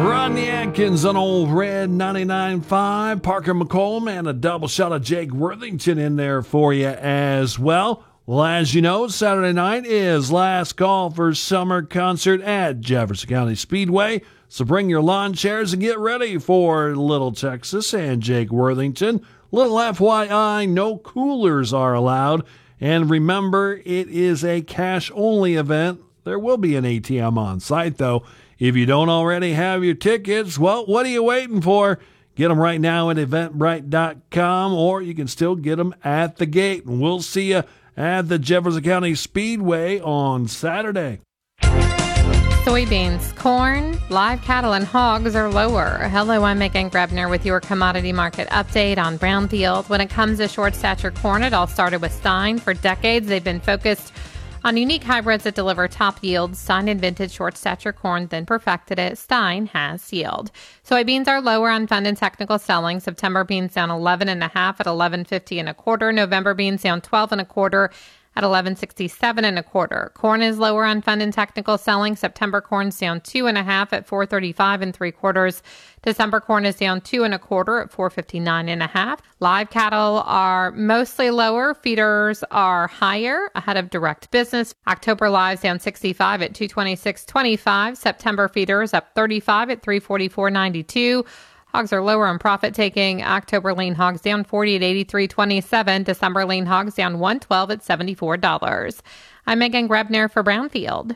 Rodney Atkins on Old Red 99.5. Parker McCollum and a double shot of Jake Worthington in there for you as well. Well, as you know, Saturday night is last call for summer concert at Jefferson County Speedway. So bring your lawn chairs and get ready for Little Texas and Jake Worthington. Little FYI, no coolers are allowed. And remember, it is a cash-only event. There will be an ATM on site, though. If you don't already have your tickets, well, what are you waiting for? Get them right now at eventbrite.com, or you can still get them at the gate. And we'll see you at the Jefferson County Speedway on Saturday. Soybeans, corn, live cattle, and hogs are lower. Hello, I'm Megan Grebner with your commodity market update on Brownfield. When it comes to short stature corn, it all started with Stein. For decades, they've been focused on unique hybrids that deliver top yields. Stein invented short stature corn, then perfected it. Stein has yield. Soybeans are lower on fund and technical selling. September beans down 11.5 at 11.50 and a quarter. November beans down 12 and a quarter at 11.67 and a quarter. Corn is lower on fund and technical selling. September corn's down 2.5 at 4.35 and three quarters. December corn is down 2 and a quarter at 4.59 and a half. Live cattle are mostly lower. Feeders are higher ahead of direct business. October lives down 65 at 226.25. September feeders up 35 at 344.92. Hogs are lower on profit taking. October lean hogs down 40 at 83.27. December lean hogs down 112 at $74. I'm Megan Grebner for Brownfield.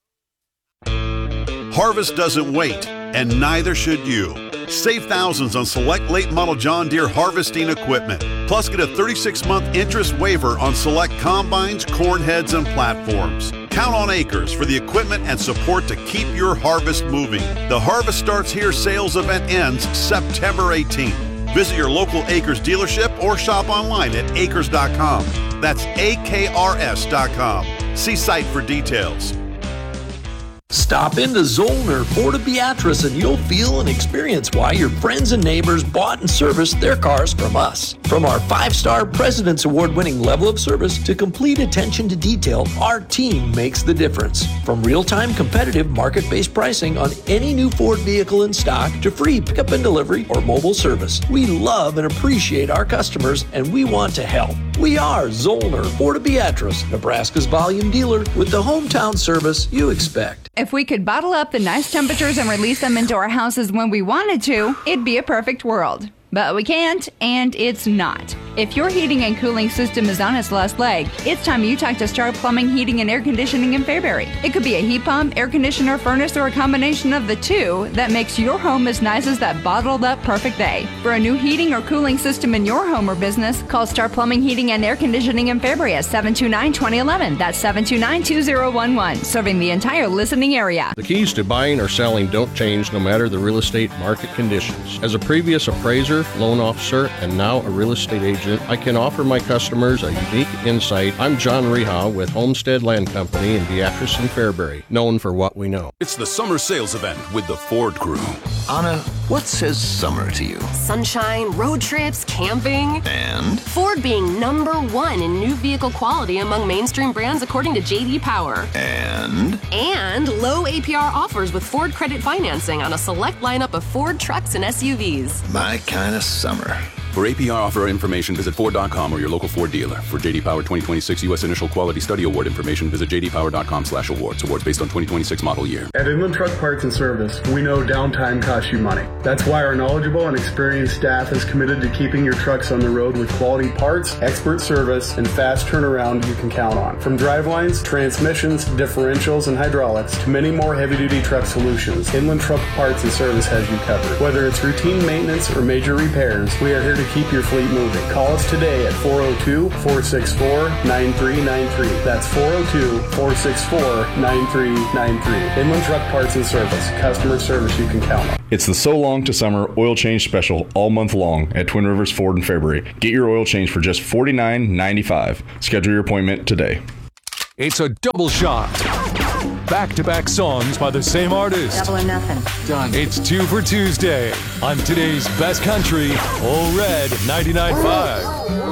Harvest doesn't wait, and neither should you. Save thousands on select late model John Deere harvesting equipment. Plus, get a 36-month interest waiver on select combines, corn heads, and platforms. Count on Acres for the equipment and support to keep your harvest moving. The Harvest Starts Here sales event ends September 18th. Visit your local Acres dealership or shop online at acres.com. That's AKRS.com. See site for details. Stop into Zollner Ford Beatrice and you'll feel and experience why your friends and neighbors bought and serviced their cars from us. From our 5-star President's Award-winning level of service to complete attention to detail, our team makes the difference. From real-time competitive market-based pricing on any new Ford vehicle in stock to free pickup and delivery or mobile service, we love and appreciate our customers and we want to help. We are Zollner Ford Beatrice, Nebraska's volume dealer with the hometown service you expect. If we could bottle up the nice temperatures and release them into our houses when we wanted to, it'd be a perfect world. But we can't, and it's not. If your heating and cooling system is on its last leg, it's time you talk to Star Plumbing, Heating, and Air Conditioning in Fairbury. It could be a heat pump, air conditioner, furnace, or a combination of the two that makes your home as nice as that bottled up perfect day. For a new heating or cooling system in your home or business, call Star Plumbing, Heating, and Air Conditioning in Fairbury at 729-2011. That's 729-2011, serving the entire listening area. The keys to buying or selling don't change no matter the real estate market conditions. As a previous appraiser, loan officer, and now a real estate agent, I can offer my customers a unique insight. I'm John Reha with Homestead Land Company in Beatrice and Fairbury, known for what we know. It's the summer sales event with the Ford Crew. Anna, what says summer to you? Sunshine, road trips, camping. And? Ford being #1 in new vehicle quality among mainstream brands according to J.D. Power. And? And low APR offers with Ford credit financing on a select lineup of Ford trucks and SUVs. My kind of summer. For APR offer information, visit Ford.com or your local Ford dealer. For J.D. Power 2026 U.S. Initial Quality Study Award information, visit jdpower.com/awards. Awards based on 2026 model year. At Inland Truck Parts and Service, we know downtime costs you money. That's why our knowledgeable and experienced staff is committed to keeping your trucks on the road with quality parts, expert service, and fast turnaround you can count on. From drivelines, transmissions, differentials, and hydraulics, to many more heavy-duty truck solutions, Inland Truck Parts and Service has you covered. Whether it's routine maintenance or major repairs, we are here to keep your fleet moving. Call us today at 402-464-9393. That's 402-464-9393. Inland Truck Parts and Service. Customer service you can count on. It's the So Long to Summer oil change special all month long at Twin Rivers Ford in Fairbury. Get your oil change for just $49.95. Schedule your appointment today. It's a double shot. Back-to-back songs by the same artist. Double or nothing. Done. It's 2 for Tuesday on today's best country, Old Red 99.5.